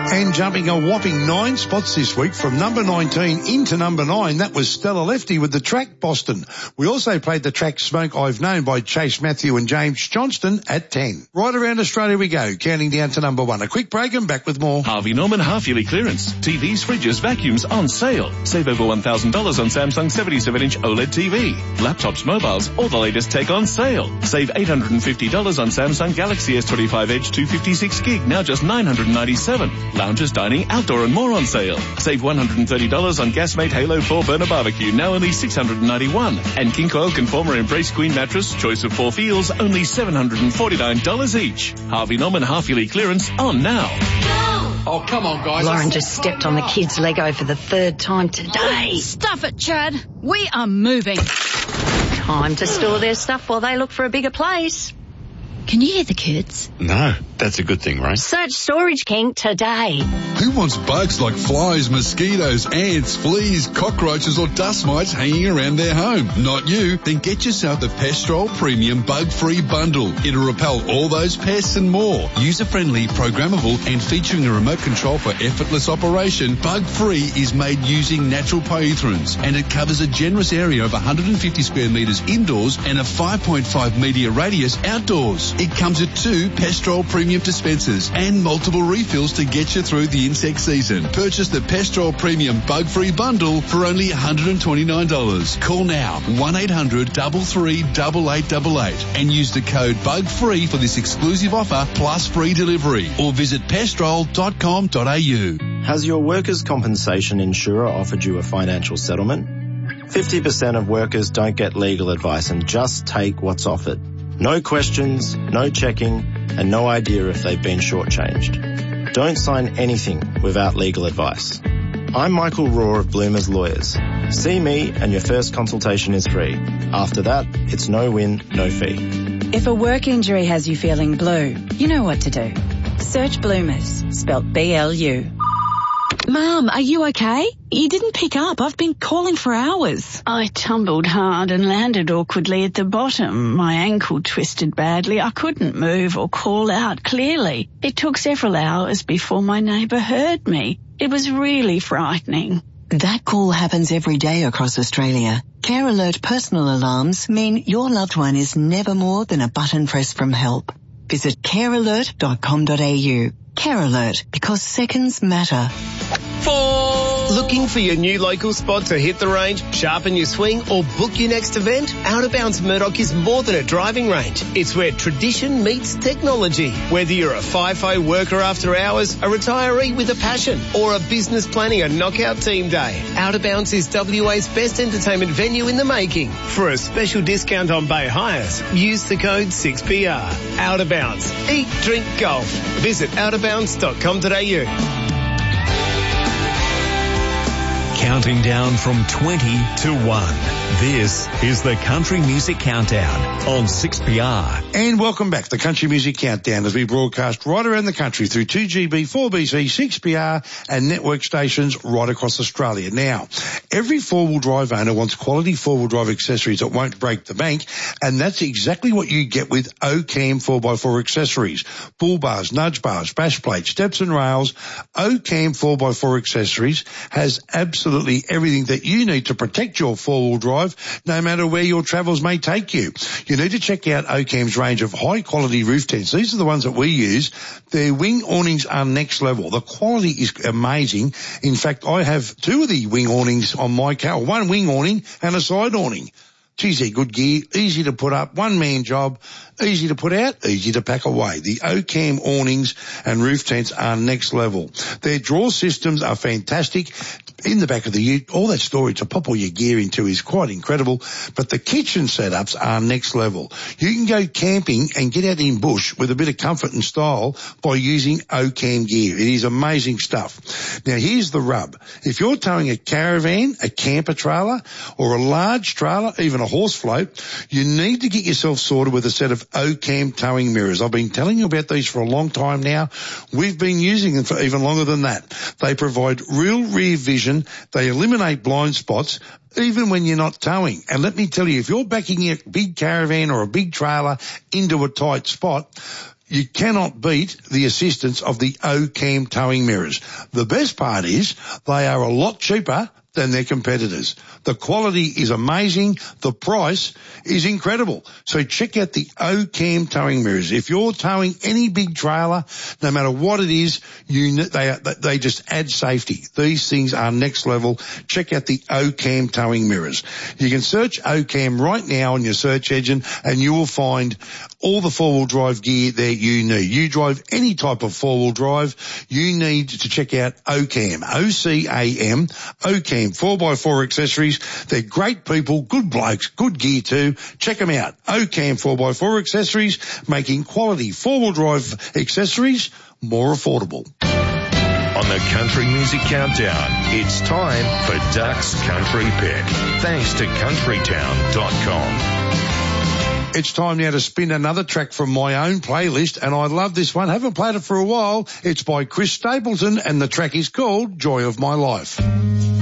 And jumping a whopping 9 spots this week from number 19 into number 9, that was Stella Lefty with the track Boston. We also played the track Smoke I've Known by Chase Matthew and James Johnston at 10. Right around Australia we go, counting down to number 1. A quick break and back with more. Harvey Norman half-yearly clearance. TVs, fridges, vacuums on sale. Save over $1,000 on Samsung 77-inch OLED TV. Laptops, mobiles, all the latest tech on sale. Save $850 on Samsung Galaxy S25 Edge 256 gig, now just $997. Lounges, dining, outdoor and more on sale. Save $130 on Gasmate Halo 4 burner barbecue, now only $691. And King Coil Conformer Embrace Queen mattress, choice of 4 feels, only $749 each. Harvey Norman half-yearly clearance on now. Oh, come on, guys. Lauren just stepped on the kids' Lego for the 3rd time today. Stuff it, Chad. We are moving. Time to store their stuff while they look for a bigger place. Can you hear the kids? No, that's a good thing, right? Search Storage King today. Who wants bugs like flies, mosquitoes, ants, fleas, cockroaches or dust mites hanging around their home? Not you. Then get yourself the Pestrol Premium Bug-Free Bundle. It'll repel all those pests and more. User-friendly, programmable and featuring a remote control for effortless operation, Bug-Free is made using natural pyrethrins and it covers a generous area of 150 square metres indoors and a 5.5 metre radius outdoors. It comes with 2 Pestrol Premium dispensers and multiple refills to get you through the insect season. Purchase the Pestrol Premium Bug-Free Bundle for only $129. Call now 1-800-338888 and use the code BUGFREE for this exclusive offer plus free delivery or visit pestrol.com.au. Has your workers' compensation insurer offered you a financial settlement? 50% of workers don't get legal advice and just take what's offered. No questions, no checking, and no idea if they've been shortchanged. Don't sign anything without legal advice. I'm Michael Raw of Bloomers Lawyers. See me and your first consultation is free. After that, it's no win, no fee. If a work injury has you feeling blue, you know what to do. Search Bloomers, spelt B-L-U. Mum, are you okay? You didn't pick up. I've been calling for hours. I tumbled hard and landed awkwardly at the bottom. My ankle twisted badly. I couldn't move or call out clearly. It took several hours before my neighbour heard me. It was really frightening. That call happens every day across Australia. Care Alert personal alarms mean your loved one is never more than a button press from help. Visit carealert.com.au. Care Alert, because seconds matter. Looking for your new local spot to hit the range, sharpen your swing or book your next event? Out of Bounds Murdoch is more than a driving range. It's where tradition meets technology. Whether you're a FIFO worker after hours, a retiree with a passion, or a business planning a knockout team day, Out of Bounds is WA's best entertainment venue in the making. For a special discount on bay hires, use the code 6PR. Out of Bounds. Eat, drink, golf. Visit outofbounds.com.au. Counting down from 20 to 1. This is the Country Music Countdown on 6PR. And welcome back, the Country Music Countdown, as we broadcast right around the country through 2GB, 4BC, 6PR and network stations right across Australia. Now, every four-wheel drive owner wants quality four-wheel drive accessories that won't break the bank, and that's exactly what you get with Ocam 4x4 accessories. Bull bars, nudge bars, bash plates, steps and rails. Ocam 4x4 accessories has absolutely everything that you need to protect your four-wheel drive, no matter where your travels may take you. You need to check out Ocam's range of high-quality roof tents. These are the ones that we use. Their wing awnings are next level. The quality is amazing. In fact, I have 2 of the wing awnings on my car, one wing awning and a side awning. Geez, they're good gear, easy to put up, one-man job, easy to put out, easy to pack away. The Ocam awnings and roof tents are next level. Their drawer systems are fantastic. In the back of the ute, all that storage to pop all your gear into is quite incredible, but the kitchen setups are next level. You can go camping and get out in bush with a bit of comfort and style by using Ocam gear. It is amazing stuff. Now, here's the rub. If you're towing a caravan, a camper trailer, or a large trailer, even a horse float, you need to get yourself sorted with a set of Ocam towing mirrors. I've been telling you about these for a long time now. We've been using them for even longer than that. They provide real rear vision. They eliminate blind spots even when you're not towing. And let me tell you, if you're backing a big caravan or a big trailer into a tight spot, you cannot beat the assistance of the Ocam towing mirrors. The best part is they are a lot cheaper than their competitors. The quality is amazing. The price is incredible. So check out the Ocam towing mirrors. If you're towing any big trailer, no matter what it is, they just add safety. These things are next level. Check out the Ocam towing mirrors. You can search Ocam right now on your search engine and you will find all the four-wheel drive gear that you need. You drive any type of four-wheel drive, you need to check out Ocam, O-C-A-M, Ocam 4x4 accessories. They're great people, good blokes, good gear too. Check them out. Ocam 4x4 accessories, making quality four-wheel drive accessories more affordable. On the Country Music Countdown, it's time for Duck's Country Pick. Thanks to countrytown.com. It's time now to spin another track from my own playlist, and I love this one. Haven't played it for a while. It's by Chris Stapleton, and the track is called Joy of My Life.